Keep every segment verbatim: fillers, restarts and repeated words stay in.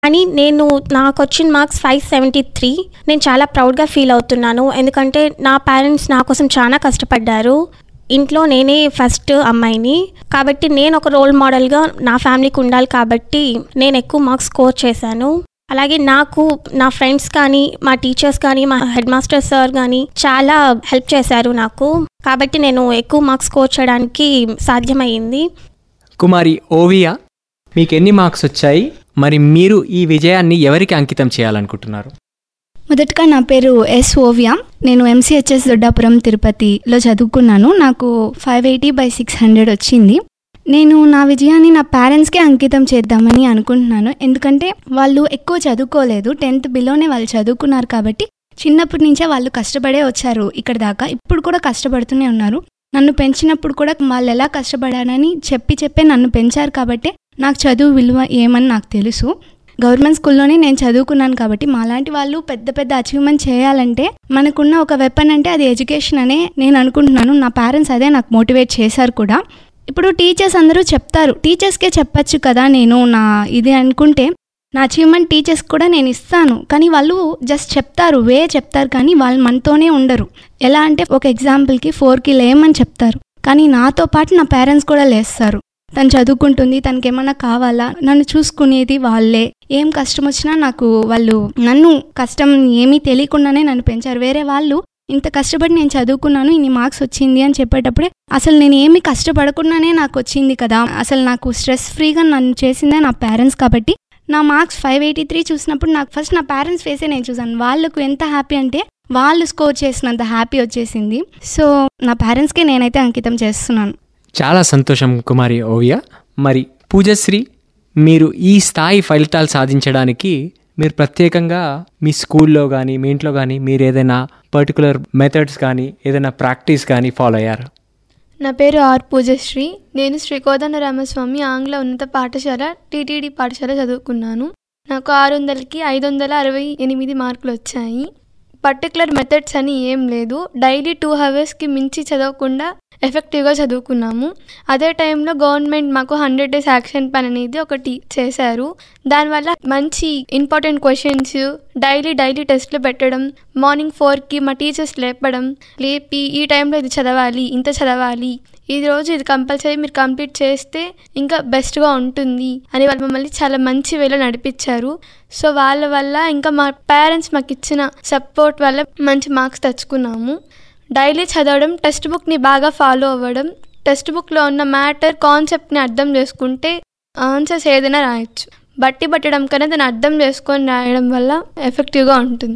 కానీ నేను నాకొచ్చిన marks five seventy three నేను చాలా ప్రౌడ్గా ఫీల్ అవుతున్నాను. ఎందుకంటే నా పేరెంట్స్ నా కోసం చాలా కష్టపడ్డారు. ఇంట్లో నేనే ఫస్ట్ అమ్మాయిని కాబట్టి నేను ఒక రోల్ మోడల్గా నా ఫ్యామిలీకి ఉండాలి కాబట్టి నేను ఎక్కువ మార్క్స్ స్కోర్ చేశాను. అలాగే నాకు నా ఫ్రెండ్స్ కానీ మా టీచర్స్ కానీ మా హెడ్ మాస్టర్ సార్ కానీ చాలా హెల్ప్ చేశారు నాకు. కాబట్టి నేను ఎక్కువ మార్క్స్ స్కోర్ చేయడానికి సాధ్యమైంది. కుమారి ఓవియా, మీకు ఎన్ని మార్క్స్ వచ్చాయి? మరి మీరు ఈ విజయాన్ని ఎవరికి అంకితం చేయాలనుకుంటున్నారు? మొదటగా నా పేరు ఎస్ ఓవియా. నేను ఎంసీహెచ్ఎస్ దొడ్డాపురం తిరుపతిలో చదువుకున్నాను. నాకు five eighty by six hundred వచ్చింది. నేను నా విజయాన్ని నా పేరెంట్స్కే అంకితం చేద్దామని అనుకుంటున్నాను. ఎందుకంటే వాళ్ళు ఎక్కువ చదువుకోలేదు, టెన్త్ బిలోనే వాళ్ళు చదువుకున్నారు కాబట్టి చిన్నప్పటి నుంచే వాళ్ళు కష్టపడే వచ్చారు ఇక్కడ దాకా. ఇప్పుడు కూడా కష్టపడుతూనే ఉన్నారు. నన్ను పెంచినప్పుడు కూడా వాళ్ళు ఎలా కష్టపడారని చెప్పి చెప్పే నన్ను పెంచారు కాబట్టి నాకు చదువు విలువ ఏమని నాకు తెలుసు. గవర్నమెంట్ స్కూల్లోనే నేను చదువుకున్నాను కాబట్టి మాలాంటి వాళ్ళు పెద్ద పెద్ద అచీవ్మెంట్ చేయాలంటే మనకున్న ఒక వెపన్ అంటే అది ఎడ్యుకేషన్ అనే నేను అనుకుంటున్నాను. నా పేరెంట్స్ అదే నాకు మోటివేట్ చేశారు కూడా. ఇప్పుడు టీచర్స్ అందరూ చెప్తారు, టీచర్స్కే చెప్పచ్చు కదా నేను నా ఇది అనుకుంటే నా అచీవ్మెంట్ టీచర్స్ కూడా నేను ఇస్తాను. కానీ వాళ్ళు జస్ట్ చెప్తారు, వే చెప్తారు కానీ వాళ్ళు మనతోనే ఉండరు. ఎలా అంటే ఒక ఎగ్జాంపుల్కి ఫోర్కి లేమని చెప్తారు కానీ నాతో పాటు నా పేరెంట్స్ కూడా లేస్తారు. తను చదువుకుంటుంది, తనకి ఏమన్నా కావాలా, నన్ను చూసుకునేది వాళ్ళే. ఏం కష్టం వచ్చినా నాకు వాళ్ళు నన్ను కష్టం ఏమీ తెలియకుండానే నన్ను పెంచారు. వేరే వాళ్ళు ఇంత కష్టపడి నేను చదువుకున్నాను, ఇన్ని మార్క్స్ వచ్చింది అని చెప్పేటప్పుడే అసలు నేను ఏమి కష్టపడకుండానే నాకు వచ్చింది కదా, అసలు నాకు స్ట్రెస్ ఫ్రీగా నన్ను చేసిందే నా పేరెంట్స్. కాబట్టి నా మార్క్స్ ఫైవ్ ఎయిటీ త్రీ చూసినప్పుడు నాకు ఫస్ట్ నా పేరెంట్స్ ఫేసే నేను చూసాను. వాళ్ళకు ఎంత హ్యాపీ అంటే వాళ్ళు స్కోర్ చేసినంత హ్యాపీ వచ్చేసింది. సో నా పేరెంట్స్కే నేనైతే అంకితం చేస్తున్నాను. చాలా సంతోషం కుమారి ఓవియా. మరి పూజశ్రీ, మీరు ఈ స్థాయి ఫలితాలు సాధించడానికి మీరు ప్రత్యేకంగా మీ స్కూల్లో కానీ మీ ఇంట్లో కానీ మీరు ఏదైనా పర్టికులర్ మెథడ్స్ కానీ ఏదైనా ప్రాక్టీస్ కానీ ఫాలో అయ్యారు? నా పేరు ఆర్ పూజశ్రీ. నేను శ్రీ కోదండ రామస్వామి ఆంగ్ల ఉన్నత పాఠశాల టీటీడీ పాఠశాల చదువుకున్నాను. నాకు ఆరు వందలకి ఐదు వందల అరవై ఎనిమిది మార్కులు వచ్చాయి. పర్టికులర్ మెథడ్స్ అని ఏం లేదు, డైలీ టూ అవర్స్కి మించి చదవకుండా ఎఫెక్టివ్గా చదువుకున్నాము. అదే టైంలో గవర్నమెంట్ మాకు హండ్రెడ్ డేస్ యాక్షన్ ప్లాన్ అనేది ఒకటి చేశారు. దానివల్ల మంచి ఇంపార్టెంట్ క్వశ్చన్స్ డైలీ డైలీ టెస్ట్లు పెట్టడం, మార్నింగ్ ఫోర్కి మా టీచర్స్ లేపడం, లేపి ఈ టైంలో ఇది చదవాలి, ఇంత చదవాలి, ఈ రోజు ఇది కంపల్సరీ మీరు కంప్లీట్ చేస్తే ఇంకా బెస్ట్గా ఉంటుంది అని వాళ్ళు మమ్మల్ని చాలా మంచి వేలో నడిపించారు. సో వాళ్ళ వల్ల ఇంకా మా పేరెంట్స్ మాకు ఇచ్చిన సపోర్ట్ వల్ల మంచి మార్క్స్ తెచ్చుకున్నాము. డైలీ చదవడం, టెక్స్ట్ బుక్ని బాగా ఫాలో అవ్వడం, టెక్స్ట్ బుక్లో ఉన్న మ్యాటర్ కాన్సెప్ట్ని అర్థం చేసుకుంటే ఆన్సర్స్ ఏదైనా రాయొచ్చు. బట్టి పట్టడం కన్నా దాన్ని అర్థం చేసుకొని రాయడం వల్ల ఎఫెక్టివ్గా ఉంటుంది.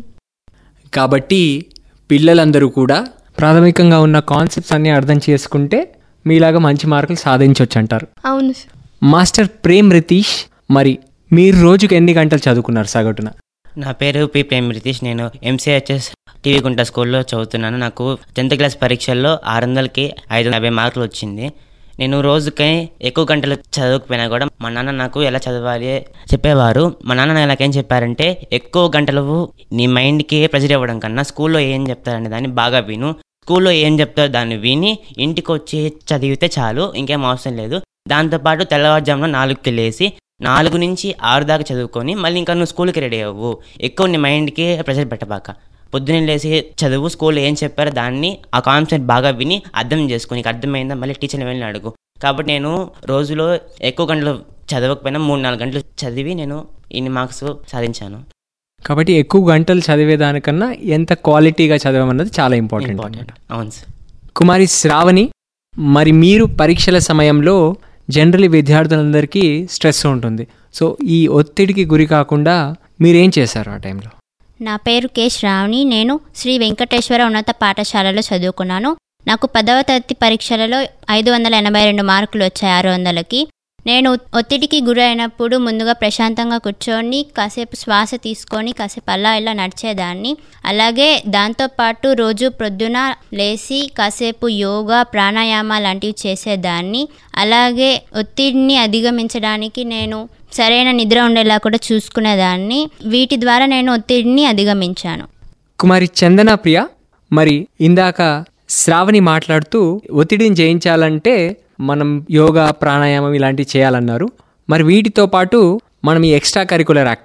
కాబట్టి పిల్లలందరూ కూడా ప్రాథమికంగా ఉన్న కాన్సెప్ట్స్ అన్నీ అర్థం చేసుకుంటే మీలాగా మంచి మార్కులు సాధించవచ్చు అంటారు. అవును సార్. మాస్టర్ ప్రేమ్ రితీష్, మరి మీరు రోజుకు ఎన్ని గంటలు చదువుకున్నారు సగటున? నా పేరు పి ప్రేమ్ రితీష్. నేను ఎంసీహెచ్ఎస్ టీవీ గుంట స్కూల్లో చదువుతున్నాను. నాకు టెన్త్ క్లాస్ పరీక్షల్లో ఆరు వందలకి ఐదు వందల యాభై మార్కులు వచ్చింది. నేను రోజుకి ఎక్కువ గంటలు చదవకపోయినా కూడా మా నాన్న నాకు ఎలా చదవాలి చెప్పేవారు. మా నాన్న నాకేం చెప్పారంటే, ఎక్కువ గంటలు నీ మైండ్కి ప్రెజర్ ఇవ్వడం కన్నా స్కూల్లో ఏం చెప్తారనే దాన్ని బాగా విను, స్కూల్లో ఏం చెప్తారో దాన్ని విని ఇంటికి వచ్చి చదివితే చాలు, ఇంకేం అవసరం లేదు. దాంతోపాటు తెల్లవారుజామున నాలుగుకి లేసి నాలుగు నుంచి ఆరు దాకా చదువుకొని మళ్ళీ ఇంకా నువ్వు స్కూల్కి రెడీ అవ్వు. ఎక్కువ నీ మైండ్కి ప్రెషర్ పెట్టబాక. పొద్దున్నే లేసి చదువు, స్కూల్లో ఏం చెప్పారో దాన్ని ఆ కాన్సెప్ట్ బాగా విని అర్థం చేసుకుని నీకు అర్థమైందా మళ్ళీ టీచర్ని వెళ్ళి అడుగు. కాబట్టి నేను రోజులో ఎక్కువ గంటలు చదవకపోయినా మూడు నాలుగు గంటలు చదివి నేను ఇన్ని మార్క్స్ సాధించాను. కాబట్టి ఎక్కువ గంటలు చదివేదానికన్నా ఎంత క్వాలిటీగా చదవమన్నది చాలా ఇంపార్టెంట్. అవును సార్. కుమారి శ్రావణి, మరి మీరు పరీక్షల సమయంలో జనరల్లీ విద్యార్థులందరికీ స్ట్రెస్ ఉంటుంది. సో ఈ ఒత్తిడికి గురి కాకుండా మీరేం చేశారు ఆ టైంలో? నా పేరు కె శ్రావణి. నేను శ్రీ వెంకటేశ్వర ఉన్నత పాఠశాలలో చదువుకున్నాను. నాకు పదవ తరగతి పరీక్షలలో ఐదు వందల ఎనభై రెండు మార్కులు వచ్చాయి ఆరు వందలకి. నేను ఒత్తిడికి గురి అయినప్పుడు ముందుగా ప్రశాంతంగా కూర్చొని కాసేపు శ్వాస తీసుకొని కాసేపు అలా ఇలా నడిచేదాన్ని. అలాగే దాంతోపాటు రోజు ప్రొద్దున లేచి కాసేపు యోగా ప్రాణాయామ లాంటివి చేసేదాన్ని. అలాగే ఒత్తిడిని అధిగమించడానికి నేను సరైన నిద్ర ఉండేలా కూడా చూసుకునేదాన్ని. వీటి ద్వారా నేను ఒత్తిడిని అధిగమించాను. కుమారి చందన ప్రియ, మరి ఇందాక శ్రావణి మాట్లాడుతూ ఒత్తిడిని జయించాలంటే మనం యోగా ప్రాణాయామం ఇలాంటివి చేయాలన్నారు. మరి వీటితో పాటు మనం ఈ ఎక్స్ట్రా కరికులర్ యాక్టివిటీ